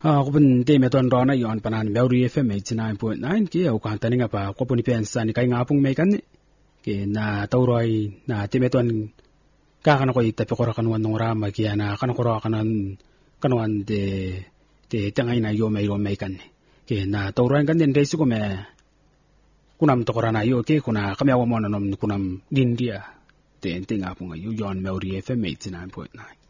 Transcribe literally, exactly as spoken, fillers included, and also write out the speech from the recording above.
Ah, kupun te meton rona yon panan Melody F M eighty-nine point nine ki au kan taninga pa kupun pensa ni kai ngapung mai kan ke na tauroi na te meton ka kana ko itapi ko kan wan ngorama ki ana kana ko kanan kanwan de te tangai na yo mai ro mai kan ke na tauroi kan den desi ko me kunam to korana yo ke kuna kamya wa mona nom kunam dindia te te ngapung yo yon Melody F M eighty-nine point nine